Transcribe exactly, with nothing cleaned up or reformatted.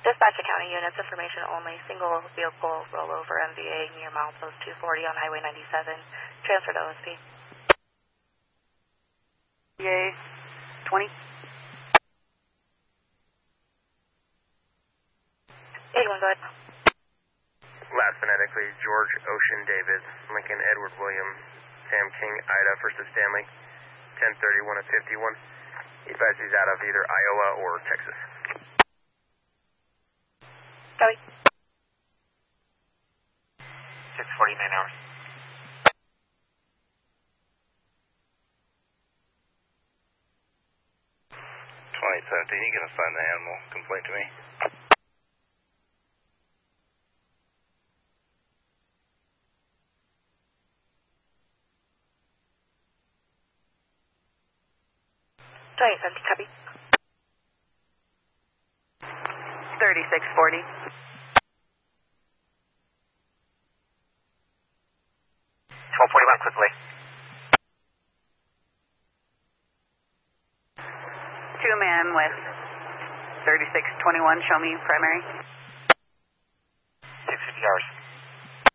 Dispatch County units, information only. Single vehicle rollover M V A near milepost two forty on Highway ninety-seven. Transfer to O S P. V A twenty. eighty-one, go ahead. Last phonetically, George Ocean David, Lincoln Edward William, Sam King Ida versus Stanley, ten thirty-one of fifty-one. He advises he's out of either Iowa or Texas. Copy. six forty-nine hours. twenty seventeen, you can assign the animal complaint to me. twenty seventeen, copy. thirty-six forty. twelve forty-one, quickly. Two man with thirty-six twenty-one, show me primary. six fifty hours.